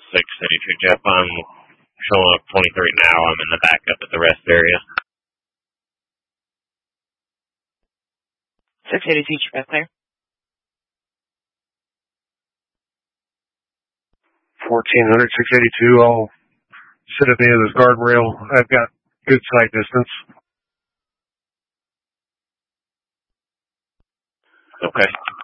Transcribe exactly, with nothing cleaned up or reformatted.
six eighty-two, Jeff. I'm showing up twenty-three now. I'm in the backup at the rest area. six eighty-two, Jeff, clear. fourteen hundred, six eighty-two, I'll sit at the end of this guardrail. I've got good sight distance. Okay.